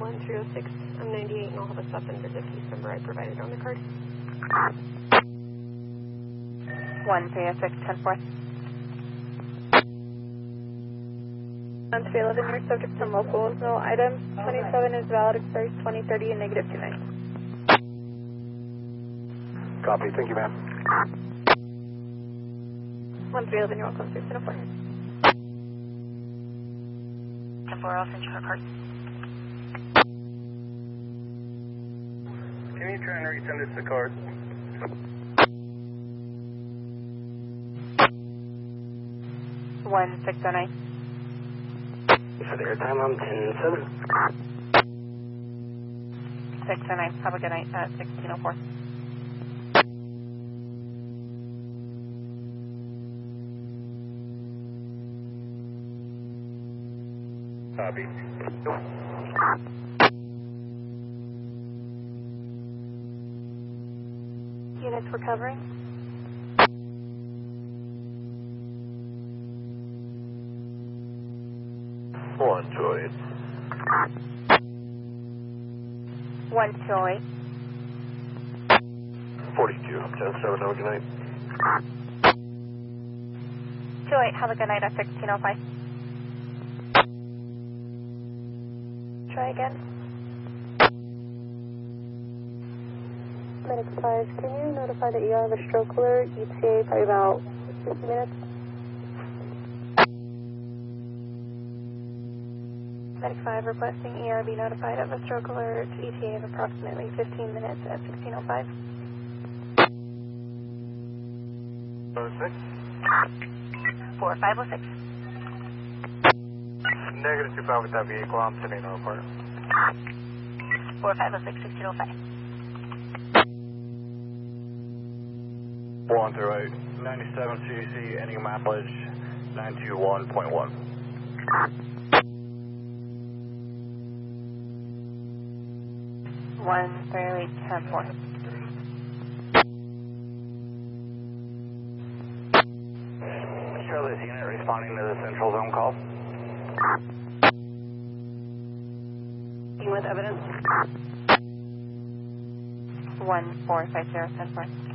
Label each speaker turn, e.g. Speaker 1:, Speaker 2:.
Speaker 1: 1306. I'm 98 and I'll have a stop under the case number I provided on the card.
Speaker 2: 1306, 10-4.
Speaker 3: On 311, your subject from local with no items. 27 is valid, expires 2030 and negative 29.
Speaker 4: Copy, thank you, ma'am.
Speaker 3: 1311, you're welcome, 604.
Speaker 2: 10-4, I'll send you her card.
Speaker 4: Can you try and resend us the card?
Speaker 2: One 609.
Speaker 4: For the airtime, I'm 10-7.
Speaker 2: 609, have a good night at 1604.
Speaker 4: Copy.
Speaker 3: Units recovering.
Speaker 4: One, 208.
Speaker 2: 1208.
Speaker 4: 42, 10-7, have a good night.
Speaker 2: 28, have a good night at 1605.
Speaker 3: Try again. Medic 5, can you notify the ER of a stroke alert? ETA probably about 50 minutes. Medic 5 requesting ER be notified of a stroke alert. ETA of approximately 15 minutes at 1605.
Speaker 4: 06.
Speaker 2: 4506.
Speaker 4: Negative 25 with that vehicle, I'm sending a report.
Speaker 2: 4506, 1605.
Speaker 4: 108, 97 CDC, ending mileage 921.1.
Speaker 2: 1308, 10-4.
Speaker 4: Charlie's unit responding to the central zone call.
Speaker 3: With evidence.
Speaker 2: 1450, 10-4.